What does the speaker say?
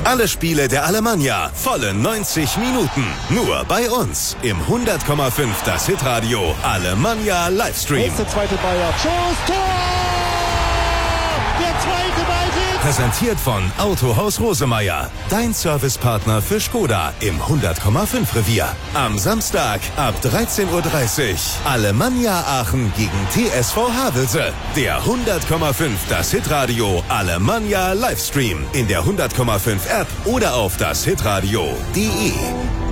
Alle Spiele der Alemannia, volle 90 Minuten. Nur bei uns im 100,5 das Hitradio Alemannia Livestream. Jetzt der zweite Bayer. Schuss, Tor! Der zweite Ball. Präsentiert von Autohaus Rosemeyer. Dein Servicepartner für Skoda im 100,5 Revier. Am Samstag ab 13:30 Uhr. Alemannia Aachen gegen TSV Havelse. Der 100,5 das Hitradio Alemannia Livestream. In der 100,5 App oder auf das hitradio.de.